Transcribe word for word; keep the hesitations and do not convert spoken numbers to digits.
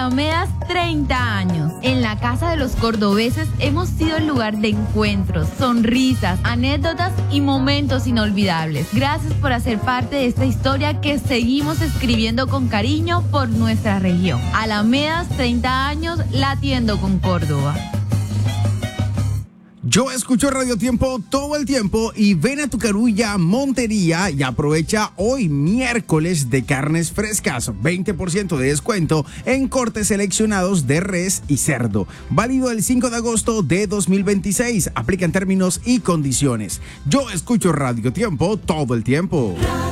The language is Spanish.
Alamedas treinta años. En la Casa de los Cordobeses hemos sido el lugar de encuentros, sonrisas, anécdotas y momentos inolvidables. Gracias por hacer parte de esta historia que seguimos escribiendo con cariño por nuestra región. Alamedas treinta años latiendo con Córdoba. Yo escucho Radio Tiempo todo el tiempo y ven a tu Carulla Montería y aprovecha hoy miércoles de carnes frescas, veinte por ciento de descuento en cortes seleccionados de res y cerdo. Válido el cinco de agosto de dos mil veintiséis. Aplican términos y condiciones. Yo escucho Radio Tiempo todo el tiempo.